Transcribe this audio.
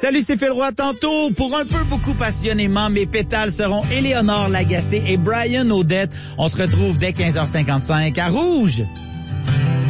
Salut, c'est Phil Roy. Tantôt, pour un peu beaucoup passionnément, mes pétales seront Éléonore Lagacé et Brian Audette. On se retrouve dès 15h55 à Rouge.